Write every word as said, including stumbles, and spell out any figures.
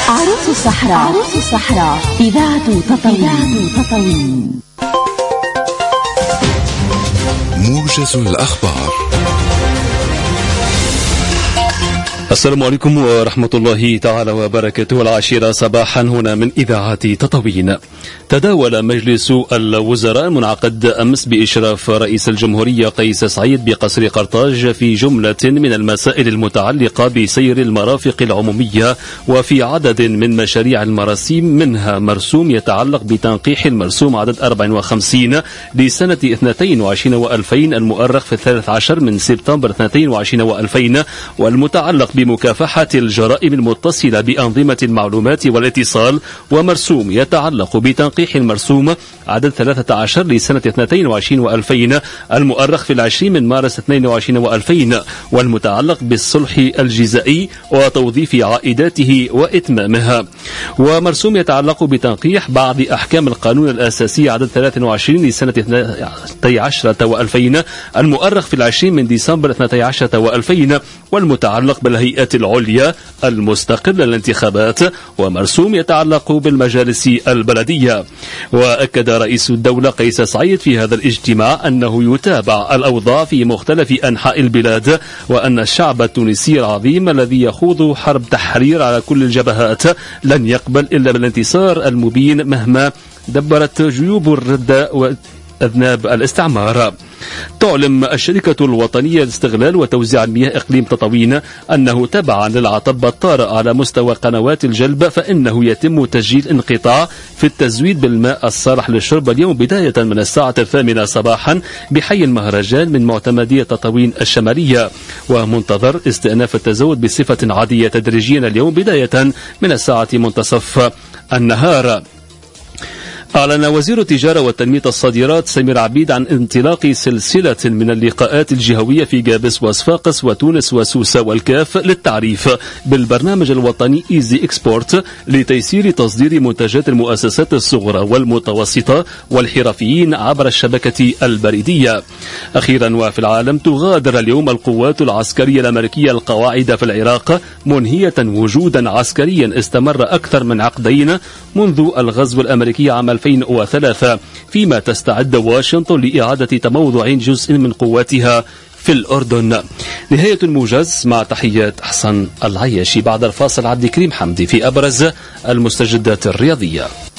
عروس الصحراء. عروس الصحراء إذاعة تطاوين. تطاوين موجز الأخبار. السلام عليكم ورحمة الله تعالى وبركاته. العاشرة صباحا هنا من إذاعة تطاوين. تداول مجلس الوزراء المنعقد أمس بإشراف رئيس الجمهورية قيس سعيد بقصر قرطاج في جملة من المسائل المتعلقة بسير المرافق العمومية وفي عدد من مشاريع المراسيم، منها مرسوم يتعلق بتنقيح المرسوم عدد أربعة وخمسين لسنة اثنين وعشرين وألفين المؤرخ في الثالث عشر من سبتمبر اثنين وعشرين وألفين، والمتعلق بمكافحة الجرائم المتصلة بأنظمة المعلومات والاتصال، ومرسوم يتعلق بتنقيح المرسوم عدد ثلاثة عشر لسنة اثنين وعشرين وألفين المؤرخ في العشرين من مارس اثنين وعشرين وألفين، والمتعلق بالصلح الجزائي وتوظيف عائداته وإتمامها، ومرسوم يتعلق بتنقيح بعض أحكام القانون الأساسي عدد ثلاثة وعشرين لسنة اثنتي عشرة وألفين المؤرخ في العشرين من ديسمبر اثنتي عشرة وألفين، والمتعلق بالهيئة العليا المستقلة للانتخابات، ومرسوم يتعلق بالمجالس البلدية. وأكد رئيس الدولة قيس سعيد في هذا الاجتماع أنه يتابع الأوضاع في مختلف أنحاء البلاد، وأن الشعب التونسي العظيم الذي يخوض حرب تحرير على كل الجبهات لن يقبل إلا بالانتصار المبين مهما دبرت جيوب الردة وأذناب الاستعمار. تعلم الشركة الوطنية لاستغلال وتوزيع المياه إقليم تطاوين أنه تبعا للعطب الطارئ على مستوى قنوات الجلب، فإنه يتم تسجيل انقطاع في التزويد بالماء الصالح للشرب اليوم بداية من الساعة الثامنة صباحا بحي المهرجان من معتمدية تطاوين الشمالية، ومنتظر استئناف التزود بصفة عادية تدريجيا اليوم بداية من الساعة منتصف النهار. أعلن وزير التجارة والتنمية الصادرات سمير عبيد عن انطلاق سلسلة من اللقاءات الجهوية في جابس وصفاقس وتونس وسوسة والكاف للتعريف بالبرنامج الوطني إيزي إكسبورت لتيسير تصدير منتجات المؤسسات الصغرى والمتوسطة والحرفيين عبر الشبكة البريدية. أخيرا وفي العالم، تغادر اليوم القوات العسكرية الأمريكية القواعد في العراق منهية وجودا عسكريا استمر أكثر من عقدين منذ الغزو الأمريكي عام ألفين وثلاثة، فيما تستعد واشنطن لإعادة تموضع جزء من قواتها في الأردن. نهاية الموجز، مع تحيات أحسن العياشي. بعد الفاصل عبد الكريم حمدي في أبرز المستجدات الرياضية.